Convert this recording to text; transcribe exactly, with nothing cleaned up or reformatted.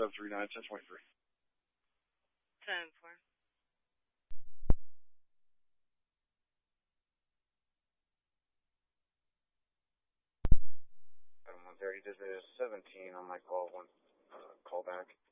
seven three nine, ten twenty-three. ten four. one thirty, this is seventeen on my call, one uh, call back.